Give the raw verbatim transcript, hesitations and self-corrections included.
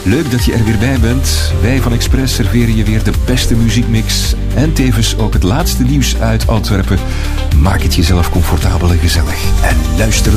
Leuk dat je er weer bij bent. Wij van Express serveren je weer de beste muziekmix en tevens ook het laatste nieuws uit Antwerpen. Maak het jezelf comfortabel en gezellig en luister